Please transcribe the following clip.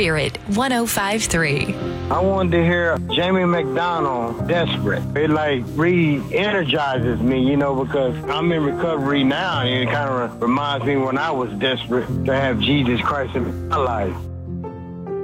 Spirit 105.3. I wanted to hear Jamie McDonald, Desperate. It like re-energizes me, because I'm in recovery now, and it kind of reminds me when I was desperate to have Jesus Christ in my life.